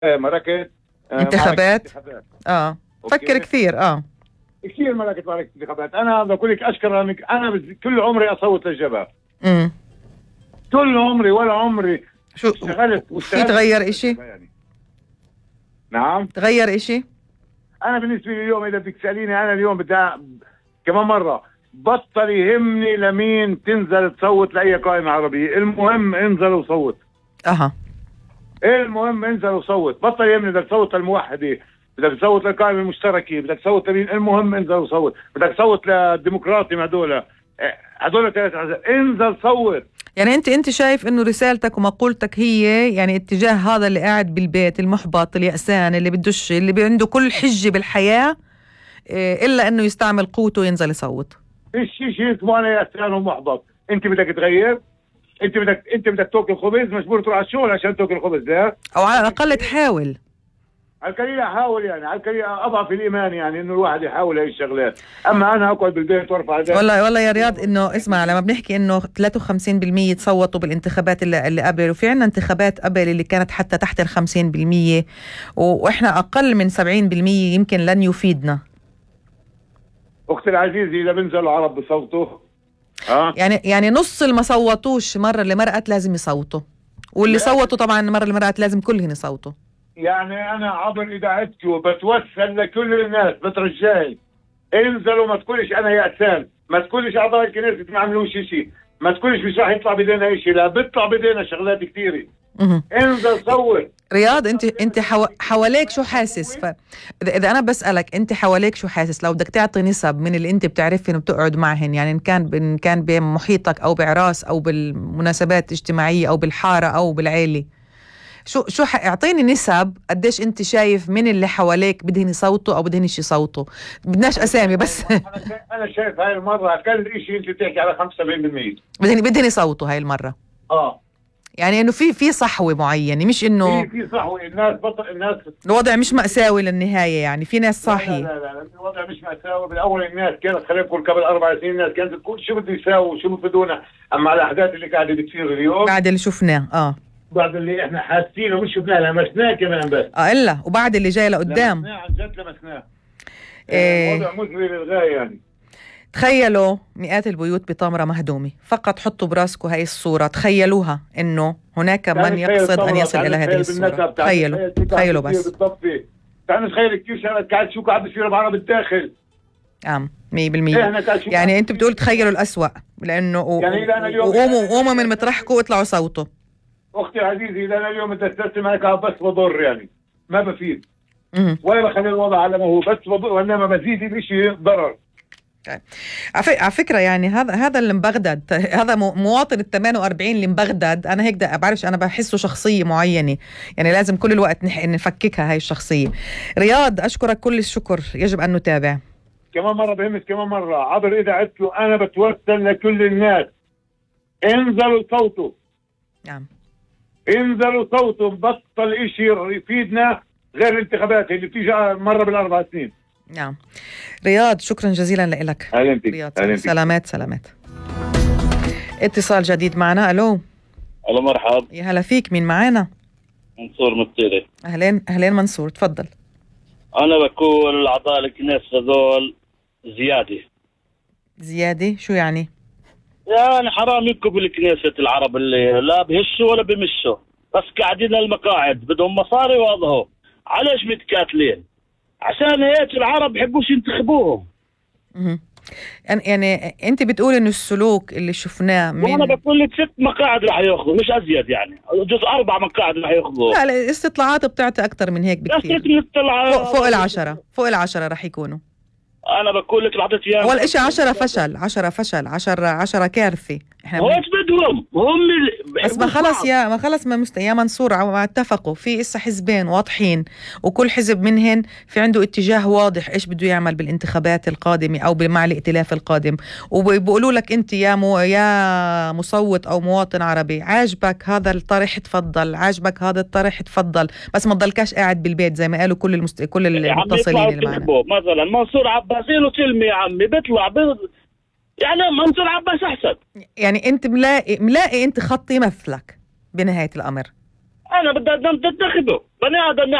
ملكت انتخابات. فكر أوكي. كثير. كثير ملكت انتخابات. انا بقول لك اشكر انك انا كل عمري اصوت للجبهه. كل عمري ولا عمري شو اشتغلت في تغير اشي يعني. نعم تغير اشي. انا بالنسبه لي اليوم اذا بدك تساليني انا اليوم بدي كمان مره بطل يهمني لمين تنزل تصوت لاي قائمه عربيه، المهم انزل وصوت. المهم انزل وصوت، بطل يهمني بدك تصوت للموحده، بدك تصوت للقائمه المشتركه، بدك تصوت لمين، المهم انزل وصوت. بدك تصوت للديمقراطي هذول ثلاث انزل صوت. يعني انت شايف انه رسالتك ومقولتك هي يعني اتجاه هذا اللي قاعد بالبيت المحبط اليأسان اللي بدوش اللي عنده كل حجة بالحياة الا انه يستعمل قوته وينزل يصوت. فيش شيء اسمه انا يأسان ومحبط. انت بدك تغير، انت بدك تاكل خبز، مجبور تروح على الشغل عشان تاكل خبز، لا او على الاقل تحاول. على القليل احاول، يعني على القليل اضعف الايمان، يعني انه الواحد يحاول هاي الشغلات. اما انا اقعد بالبيت وارفع يدي. والله يا رياض انه اسمع، لما بنحكي انه 53% تصوتوا بالانتخابات اللي قبل، وفي عنا انتخابات قبل اللي كانت حتى تحت 50%، واحنا اقل من 70% يمكن لن يفيدنا. اختي العزيزه اذا بنزلوا عرب بصوتوا يعني نص اللي ما صوتوش مرة اللي مرقت لازم يصوتوا، واللي صوتوا طبعا مرة اللي مرقت لازم كلهم يصوتوا. يعني انا عبر اذاعتكم بتوسل لكل الناس، بترجاي انزلوا، ما تقولش انا يأسان، ما تقولش اعضاء الكنيسة ما عملوش شيء، ما تقولش مش راح يطلع بدينا شيء، لا بيطلع بدينا شغلات كثيره. انزل صور. رياض انت حواليك شو حاسس؟ اذا انا بسألك انت حواليك شو حاسس، لو بدك تعطي نسب من اللي انت بتعرفهم وبتقعد معهن، يعني ان كان بمحيطك او بعراس او بالمناسبات الاجتماعية او بالحارة او بالعيلة، شو اعطيني نسب قديش انت شايف من اللي حواليك بدهن يصوتوا او بدهنش يصوتوا، بدناش اسامي بس. انا شايف هاي المره اقل شيء انت بتحكي على 75% بدهن يصوتوا هاي المره. يعني انه في صحوه معينه، مش انه في صحوه. الناس الوضع مش مأساوي للنهايه، يعني في ناس صاحيه. لا الوضع مش مأساوي. بالاول الناس كانت خلينا نقول قبل 4 سنين الناس كانت تقول شو بده يساوي وشو بفيدونا، اما الاحداث اللي قاعده بتصير اليوم بعد اللي شفناه بعد اللي احنا حاسينه مش شفناه، لمسناه كمان بس الا وبعد اللي جاي لقدام لمسناه، عن جد لمسناه. الوضع مزري للغايه. يعني تخيلوا مئات البيوت بطامرة مهدومة، فقط حطوا براسكم هاي الصورة، تخيلوها انه هناك من يقصد ان يصل الى هذه الصورة. تخيلوا بس. تعال نتخيل كيف شغلات قاعد شو قاعد بصير بعرب الداخل. 100%. يعني انت بتقول تخيلوا الأسوأ، لانه يعني قوموا من مطرحكم واطلعوا صوتوا. اختي عزيزي اذا انا اليوم بدي استسلم هيك بس بضر، يعني ما بفيد ولا بخلي الوضع على ما هو، بس بضر وانما بزيد الشيء ضرر. على فكرة يعني هذا اللي مبغدد، هذا مواطن ال 48 اللي مبغدد، أنا هيك بعرفش، أنا بحسه شخصية معينة، يعني لازم كل الوقت نفككها هاي الشخصية. رياض أشكرك كل الشكر، يجب أن نتابع. كمان مرة بهمس، كمان مرة عبر إذاعتكم أنا بتوسل لكل الناس، انزلوا صوتوا. انزلوا صوتوا، بطل إشي يفيدنا غير الانتخابات اللي بتيجي مرة بالأربع سنين. رياض شكرا جزيلا لك. رياض سلامات. اتصال جديد معنا. الو مرحبا. يا هلا فيك، مين معانا؟ منصور متيري. اهلين منصور، تفضل. انا بقول اعضاء الكنيسة هذول زيادة. شو يعني حرام يبقوا بالكنيسة العرب اللي لا بهشوا ولا بمشوا، بس قاعدين المقاعد بدهم مصاري واضحوا. علاش متكاتلين؟ عشان هيك العرب بحبوش ينتخبوهم. يعني انت بتقول انه السلوك اللي شفناه وانا بقول لك 6 مقاعد راح ياخذوا، مش ازيد، يعني جزء 4 مقاعد راح ياخذوا. لا الاستطلاعات بتعطي اكثر من هيك بكثير، فوق ال10 راح يكونوا. انا بقول لك اعطيت اياه اول شيء 10 فشل 10 كارثه. هو ايش بدهم هم بس ما خلص يا منصور ما اتفقوا في حزبين واضحين، وكل حزب منهن في عنده اتجاه واضح ايش بده يعمل بالانتخابات القادمه او مع الائتلاف القادم، وبيقولوا لك انت يا مصوت او مواطن عربي عاجبك هذا الطرح تفضل، عاجبك هذا الطرح تفضل، بس ما تضلكش قاعد بالبيت زي ما قالوا كل المتصلين اللي معنا. مثلا منصور عباس له كلمه يا عمي بيطلع يعني منصور عباس احسن. يعني انت ملاقي انت خط يمثلك بنهاية الامر. انا بدي تنتخبه بني ادم